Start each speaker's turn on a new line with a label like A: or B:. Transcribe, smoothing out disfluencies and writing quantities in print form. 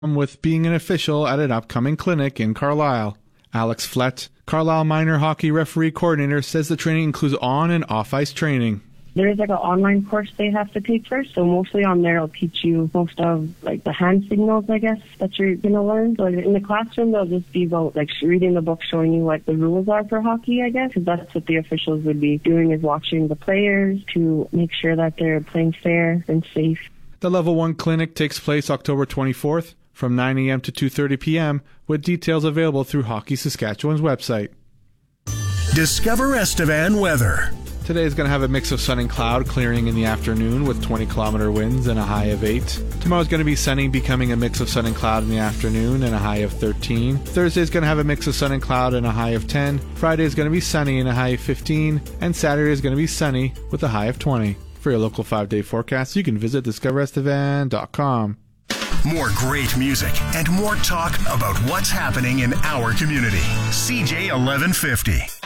A: with being an official at an upcoming clinic in Carlisle. Alex Flett, Carlisle Minor Hockey Referee Coordinator, says the training includes on- and off-ice training.
B: There's like an online course they have to take first, so mostly on there it'll teach you most of like the hand signals, I guess, that you're going to learn. So in the classroom they'll just be about like reading the book, showing you what the rules are for hockey, I guess, because that's what the officials would be doing, is watching the players to make sure that they're playing fair and safe.
A: The Level 1 clinic takes place October 24th from 9 a.m. to 2:30 p.m. with details available through Hockey Saskatchewan's website.
C: Discover Estevan weather.
A: Today is going to have a mix of sun and cloud, clearing in the afternoon with 20-kilometer winds and a high of 8. Tomorrow is going to be sunny, becoming a mix of sun and cloud in the afternoon and a high of 13. Thursday is going to have a mix of sun and cloud and a high of 10. Friday is going to be sunny and a high of 15. And Saturday is going to be sunny with a high of 20. For your local 5-day forecast, you can visit discoverestevan.com.
C: More great music and more talk about what's happening in our community. CJ 1150.